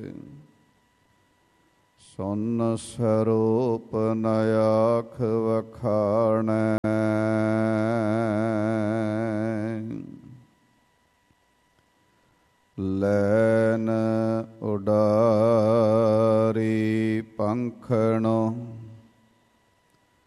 ਸੁਨ ਸਰੂਪ ਨ ਆਖ ਵਖਾਣੈ। ਲੈਨ ਉਡਾਰੀ ਪੰਖ